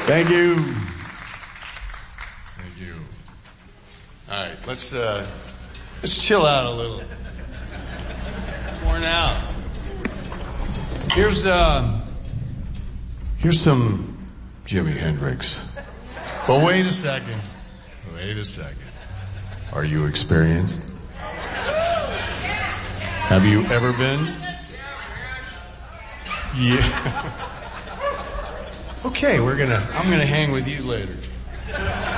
Thank you. Thank you. All right, let's chill out a little. Worn out. Here's some Jimi Hendrix. But wait a second. Are you experienced? Have you ever been? Yeah. Okay, I'm gonna hang with you later.